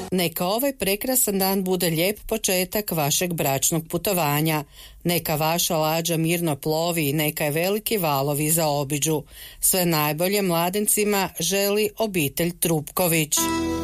Neka ovaj prekrasan dan bude lijep početak vašeg bračnog putovanja. Neka vaša lađa mirno plovi i neka je veliki valovi zaobiđu. Sve najbolje mladencima želi obitelj Trupković.